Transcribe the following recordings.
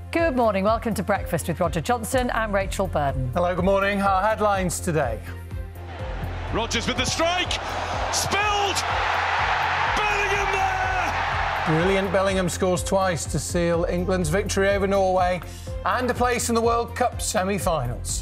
Good morning. Welcome to Breakfast with Roger Johnson and Rachel Burden. Hello, good morning. Our headlines today. Rodgers with the strike. Spilled. Bellingham there. Brilliant. Bellingham scores twice to seal England's victory over Norway and a place in the World Cup semi-finals.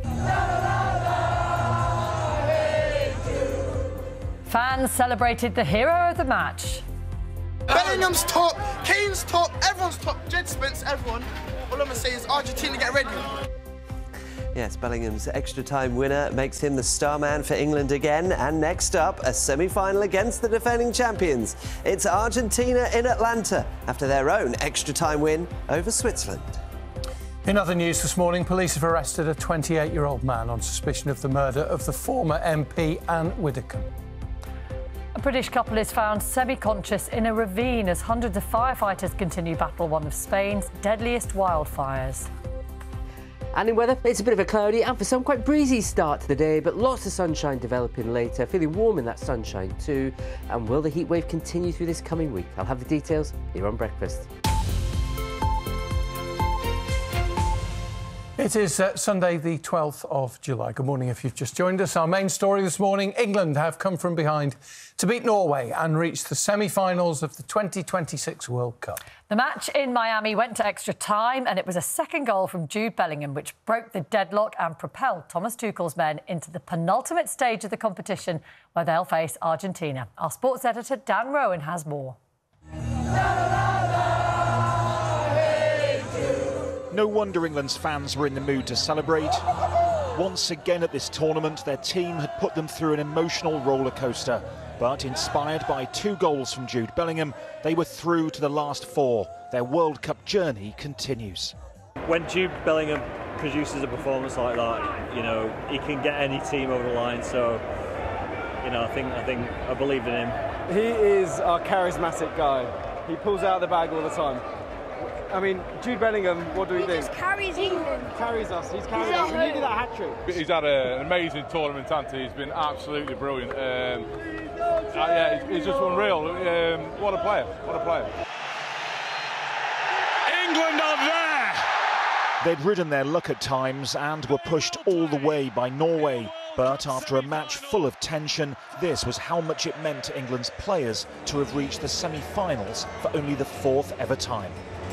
Fans celebrated the hero of the match. Bellingham's top, Kane's top, everyone's top, Jed Spence, everyone. All I'm going to say is Argentina, get ready. Yes, Bellingham's extra-time winner makes him the star man for England again. And next up, a semi-final against the defending champions. It's Argentina in Atlanta after their own extra-time win over Switzerland. In other news this morning, police have arrested a 28-year-old man on suspicion of the murder of the former MP Anne Widdecombe. A British couple is found semi-conscious in a ravine as hundreds of firefighters continue battle one of Spain's deadliest wildfires. And in weather, it's a bit of a cloudy and for some quite breezy start to the day, but lots of sunshine developing later, feeling warm in that sunshine too. And will the heat wave continue through this coming week? I'll have the details here on Breakfast. It is Sunday, the 12th of July. Good morning if you've just joined us. Our main story this morning, England have come from behind to beat Norway and reach the semi-finals of the 2026 World Cup. The match in Miami went to extra time and it was a second goal from Jude Bellingham which broke the deadlock and propelled Thomas Tuchel's men into the penultimate stage of the competition where they'll face Argentina. Our sports editor Dan Rowan has more. No wonder England's fans were in the mood to celebrate. Once again at this tournament, their team had put them through an emotional roller coaster. But inspired by 2 goals from Jude Bellingham, they were through to the last 4. Their World Cup journey continues. When Jude Bellingham produces a performance like that, you know, he can get any team over the line. So, you know, I believe in him. He is our charismatic guy. He pulls out the bag all the time. I mean, Jude Bellingham, what do we do? He just carries England. Carries us. He's carried us. We needed that hat-trick. He's had an amazing tournament, hasn't he? He's been absolutely brilliant. Yeah, he's just unreal. What a player. What a player. England are there! They'd ridden their luck at times and were pushed all the way by Norway. But after a match full of tension, this was how much it meant to England's players to have reached the semi-finals for only the 4th ever time.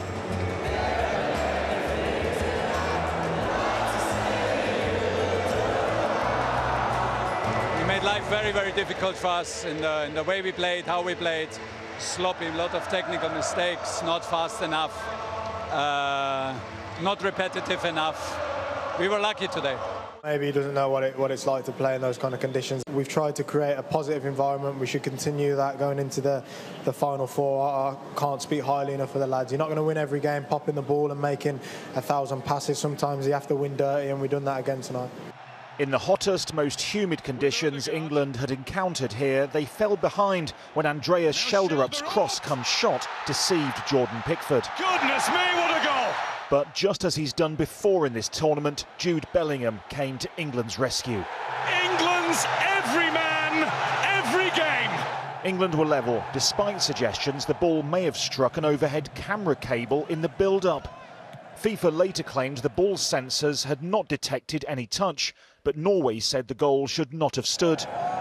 Made life very, very difficult for us in the way we played, how we played. Sloppy, a lot of technical mistakes, not fast enough, not repetitive enough. We were lucky today. Maybe he doesn't know what it's like to play in those kind of conditions. We've tried to create a positive environment. We should continue that going into the Final Four. I can't speak highly enough for the lads. You're not going to win every game popping the ball and making 1,000 passes. Sometimes you have to win dirty, and we've done that again tonight. In the hottest, most humid conditions England had encountered here, they fell behind when Andreas Schelderup's cross-come shot deceived Jordan Pickford. Goodness me, what a goal! But just as he's done before in this tournament, Jude Bellingham came to England's rescue. England's every man, every game! England were level, despite suggestions the ball may have struck an overhead camera cable in the build-up. FIFA later claimed the ball sensors had not detected any touch, but Norway said the goal should not have stood.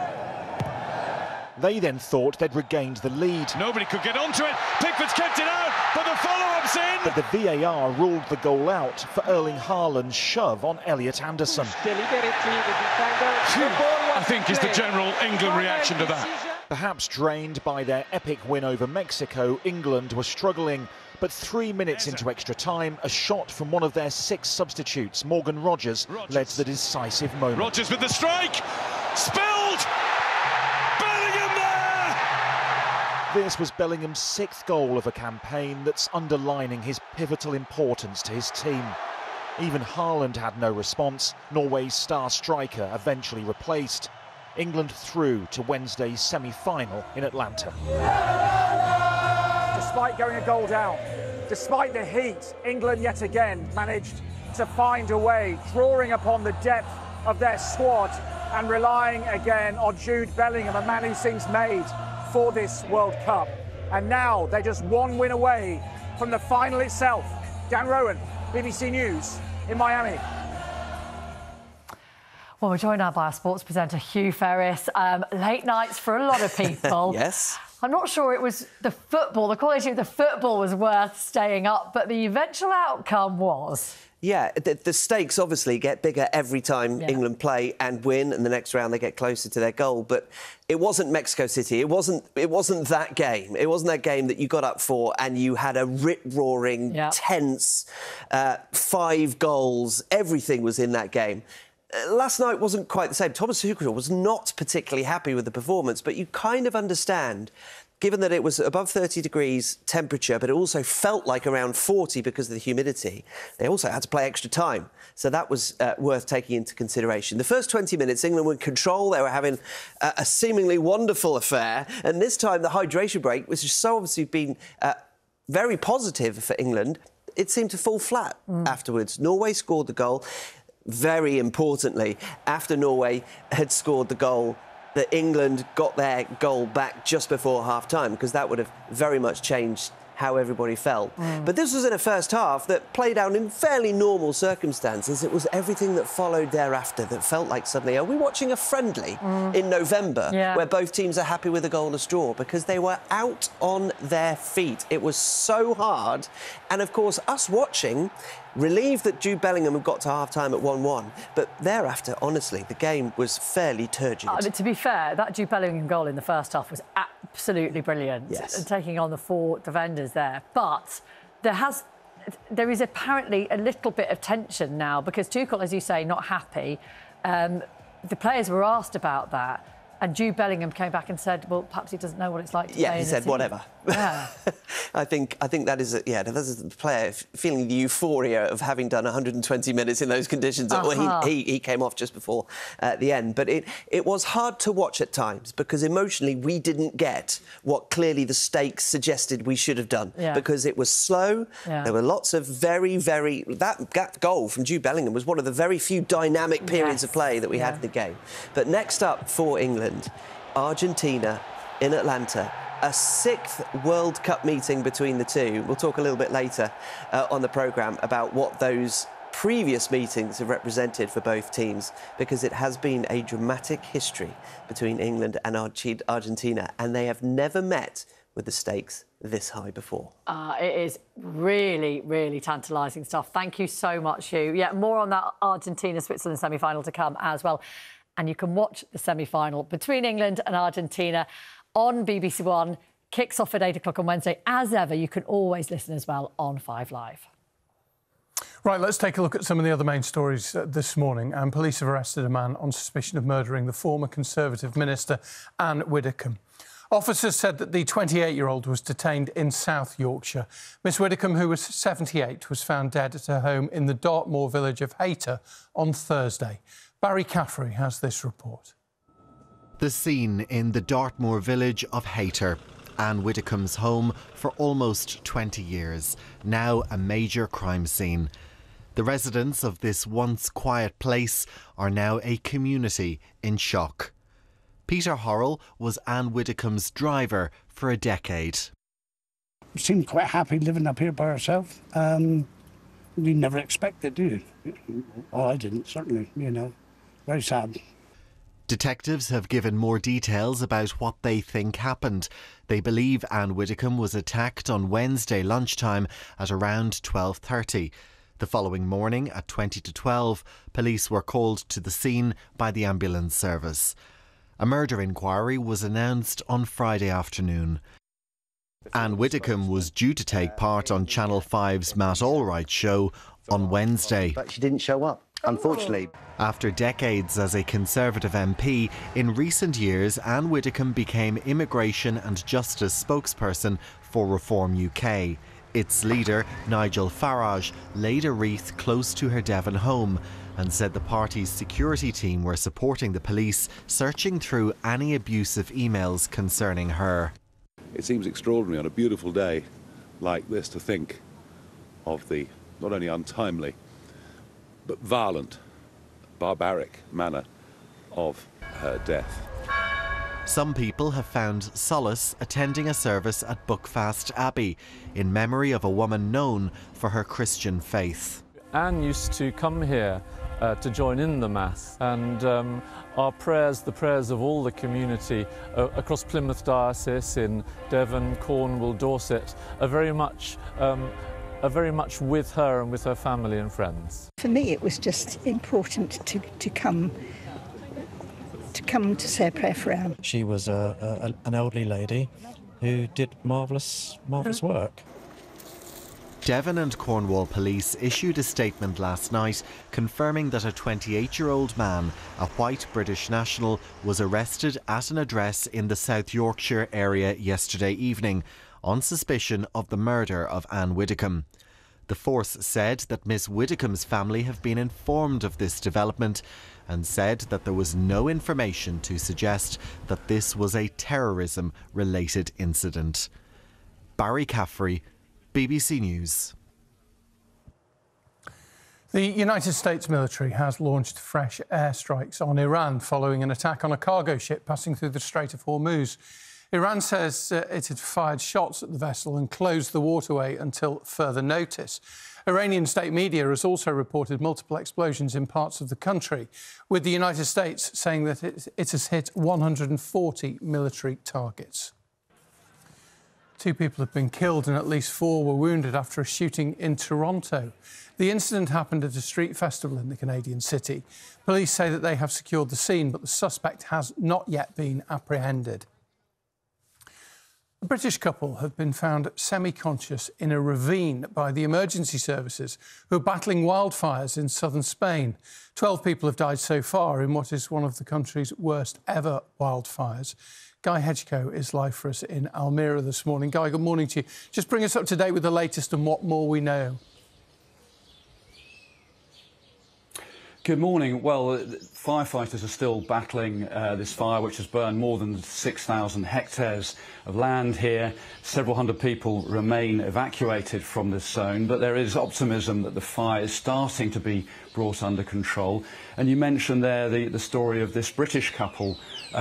They then thought they'd regained the lead. Nobody could get onto it. Pickford's kept it out, but the follow-up's in. But the VAR ruled the goal out for Erling Haaland's shove on Elliot Anderson. I think is the general England reaction to that. Perhaps drained by their epic win over Mexico, England were struggling. But 3 minutes into extra time, a shot from one of their 6 substitutes, Morgan Rogers, led to the decisive moment. Rogers with the strike! Spilled! Bellingham there! This was Bellingham's 6th goal of a campaign that's underlining his pivotal importance to his team. Even Haaland had no response. Norway's star striker eventually replaced. England through to Wednesday's semi-final in Atlanta. Despite going a goal down, despite the heat, England yet again managed to find a way, drawing upon the depth of their squad and relying again on Jude Bellingham, a man who seems made for this World Cup. And now they're just one win away from the final itself. Dan Rowan, BBC News in Miami. Well, we're joined now by our sports presenter, Hugh Ferris. Late nights for a lot of people. Yes. I'm not sure it was the football, the quality of the football was worth staying up, but the eventual outcome was... Yeah, the stakes obviously get bigger every time England play and win, and the next round they get closer to their goal. But it wasn't Mexico City. It wasn't that game. It wasn't that game that you got up for and you had a rip-roaring, tense 5 goals. Everything was in that game. Last night wasn't quite the same. Thomas Tuchel was not particularly happy with the performance, but you kind of understand, given that it was above 30 degrees temperature, but it also felt like around 40 because of the humidity. They also had to play extra time, so that was worth taking into consideration. The first 20 minutes, England were in control. They were having a seemingly wonderful affair, and this time the hydration break, which has so obviously been very positive for England, it seemed to fall flat afterwards. Norway scored the goal. Very importantly, after Norway had scored the goal, that England got their goal back just before half-time, because that would have very much changed how everybody felt. But this was in a first half that played out in fairly normal circumstances. It was everything that followed thereafter that felt like suddenly, are we watching a friendly in November where both teams are happy with a goal and a straw? Because they were out on their feet. It was so hard. And, of course, us watching, relieved that Jude Bellingham had got to half-time at 1-1. But thereafter, honestly, the game was fairly turgid. To be fair, that Jude Bellingham goal in the first half was absolutely brilliant. Yes. Taking on the 4 defenders there. But there is apparently a little bit of tension now because Tuchel, as you say, not happy. The players were asked about that. And Jude Bellingham came back and said, well, perhaps he doesn't know what it's like to play in he said, whatever. Yeah. I think that is, that's a player feeling the euphoria of having done 120 minutes in those conditions. Well, he came off just before the end. But it was hard to watch at times because emotionally we didn't get what clearly the stakes suggested we should have done. Because it was slow. There were lots of that goal from Jude Bellingham was one of the very few dynamic periods of play that we had in the game. But next up for England, Argentina in Atlanta. A 6th World Cup meeting between the two. We'll talk a little bit later on the programme about what those previous meetings have represented for both teams, because it has been a dramatic history between England and Argentina, and they have never met with the stakes this high before. It is really, really tantalising stuff. Thank you so much, Hugh. Yeah, more on that Argentina-Switzerland semi-final to come as well. And you can watch the semi-final between England and Argentina on BBC One. Kicks off at 8 o'clock on Wednesday. As ever, you can always listen as well on 5 Live. Right, let's take a look at some of the other main stories this morning. And police have arrested a man on suspicion of murdering the former Conservative minister, Anne Widdecombe. Officers said that the 28-year-old was detained in South Yorkshire. Miss Widdecombe, who was 78, was found dead at her home in the Dartmoor village of Hayter on Thursday. Barry Caffrey has this report. The scene in the Dartmoor village of Hayter, Anne Widdecombe's home for almost 20 years, now a major crime scene. The residents of this once quiet place are now a community in shock. Peter Horrell was Anne Widdecombe's driver for a decade. She seemed quite happy living up here by herself. You never expect it, do you? Oh, I didn't, certainly, Very sad. Detectives have given more details about what they think happened. They believe Anne Widdecombe was attacked on Wednesday lunchtime at around 12:30. The following morning at 20 to 12, police were called to the scene by the ambulance service. A murder inquiry was announced on Friday afternoon. Anne Widdecombe was due to take part on Channel 5's Matt Allwright show on Wednesday. But she didn't show up, unfortunately. After decades as a Conservative MP, in recent years Anne Widdecombe became Immigration and Justice spokesperson for Reform UK. Its leader, Nigel Farage, laid a wreath close to her Devon home and said the party's security team were supporting the police searching through any abusive emails concerning her. It seems extraordinary on a beautiful day like this to think of the not only untimely but violent, barbaric manner of her death. Some people have found solace attending a service at Buckfast Abbey in memory of a woman known for her Christian faith. Anne used to come here to join in the Mass, and our prayers, the prayers of all the community across Plymouth Diocese, in Devon, Cornwall, Dorset, are very much with her and with her family and friends. For me, it was just important to come to say a prayer for Anne. She was an elderly lady who did marvellous work. Devon and Cornwall police issued a statement last night confirming that a 28-year-old man, a white British national, was arrested at an address in the South Yorkshire area yesterday evening on suspicion of the murder of Anne Widdecombe. The force said that Miss Widdecombe's family have been informed of this development and said that there was no information to suggest that this was a terrorism-related incident. Barry Caffrey, BBC News. The United States military has launched fresh airstrikes on Iran following an attack on a cargo ship passing through the Strait of Hormuz. Iran says it had fired shots at the vessel and closed the waterway until further notice. Iranian state media has also reported multiple explosions in parts of the country, with the United States saying that it has hit 140 military targets. 2 people have been killed and at least 4 were wounded after a shooting in Toronto. The incident happened at a street festival in the Canadian city. Police say that they have secured the scene, but the suspect has not yet been apprehended. A British couple have been found semi-conscious in a ravine by the emergency services who are battling wildfires in southern Spain. 12 people have died so far in what is one of the country's worst ever wildfires. Guy Hedgecoe is live for us in Almere this morning. Guy, good morning to you. Just bring us up to date with the latest and what more we know. Good morning. Well, firefighters are still battling this fire, which has burned more than 6,000 hectares of land here. Several hundred people remain evacuated from this zone, but there is optimism that the fire is starting to be brought under control. And you mentioned there the story of this British couple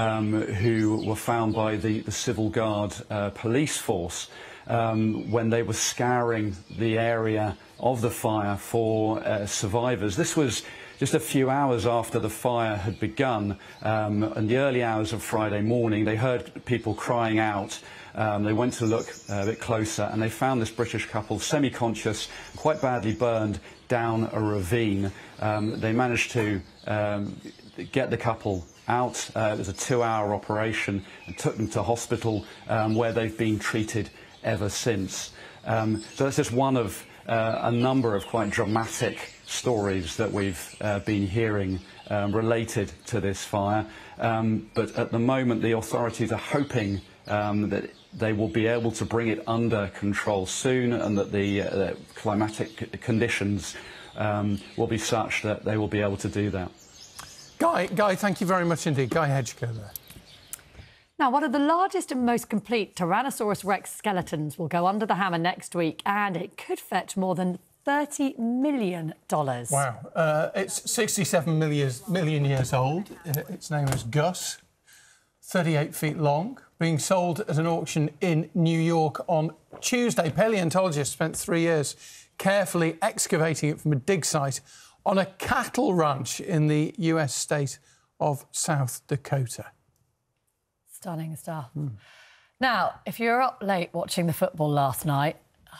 who were found by the Civil Guard police force when they were scouring the area of the fire for survivors. This was just a few hours after the fire had begun. In the early hours of Friday morning, they heard people crying out. They went to look a bit closer and they found this British couple semi-conscious, quite badly burned down a ravine. They managed to get the couple out. It was a 2-hour operation and took them to hospital where they've been treated ever since. So that's just one of a number of quite dramatic stories that we've been hearing related to this fire. But at the moment, the authorities are hoping that they will be able to bring it under control soon and that the climatic conditions will be such that they will be able to do that. Guy, thank you very much indeed. Guy Hedgecoe there. Now, one of the largest and most complete Tyrannosaurus Rex skeletons will go under the hammer next week, and it could fetch more than $30 million. Wow. It's 67 million years old. Its name is Gus, 38 feet long, being sold at an auction in New York on Tuesday. Paleontologists spent 3 years carefully excavating it from a dig site on a cattle ranch in the US state of South Dakota. Stunning stuff. Now, if you were up late watching the football last night,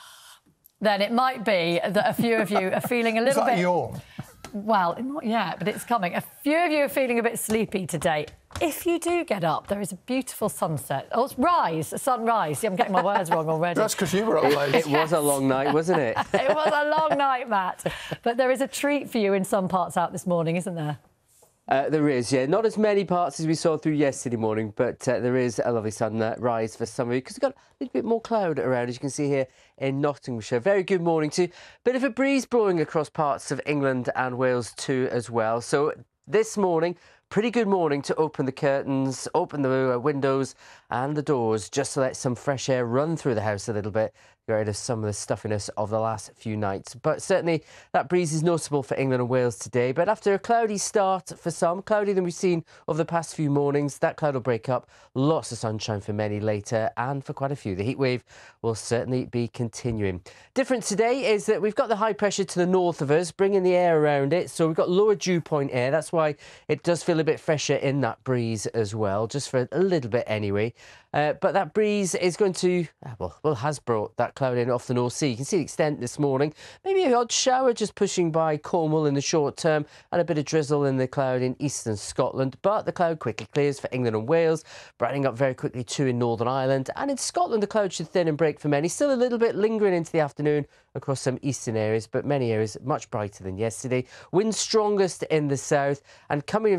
then it might be that a few of you are feeling a little bit... yawn? Well, not yet, but it's coming. A few of you are feeling a bit sleepy today. If you do get up, there is a beautiful sunset. Oh, it's sunrise. See, I'm getting my words wrong already. That's because you were up late. It was a long night, wasn't it? It was a long night, Matt. But there is a treat for you in some parts out this morning, isn't there? There is, yeah. Not as many parts as we saw through yesterday morning, but there is a lovely sunrise for some of you because we've got a little bit more cloud around, as you can see here in Nottinghamshire. Very good morning to you. Bit of a breeze blowing across parts of England and Wales too as well. So this morning, pretty good morning to open the curtains, open the windows and the doors just to let some fresh air run through the house a little bit get rid of some of the stuffiness of the last few nights. But certainly that breeze is noticeable for England and Wales today. But after a cloudy start for some, cloudier than we've seen over the past few mornings, that cloud will break up. Lots of sunshine for many later, and for quite a few, the heat wave will certainly be continuing. Different today is that we've got the high pressure to the north of us, bringing the air around it. So we've got lower dew point air. That's why it does feel a bit fresher in that breeze as well, just for a little bit anyway. But that breeze is going to, well, has brought that cloud in off the North Sea. You can see the extent this morning. Maybe an odd shower just pushing by Cornwall in the short term, and a bit of drizzle in the cloud in eastern Scotland. But the cloud quickly clears for England and Wales, brightening up very quickly too in Northern Ireland. And in Scotland, the cloud should thin and break for many. Still a little bit lingering into the afternoon across some eastern areas, but many areas much brighter than yesterday. Wind strongest in the south, and coming in